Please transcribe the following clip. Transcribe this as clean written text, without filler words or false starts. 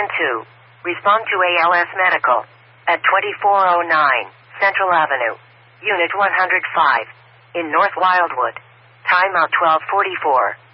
2. Respond to ALS Medical at 2409 Central Avenue, Unit 105, in North Wildwood. Timeout 12:44.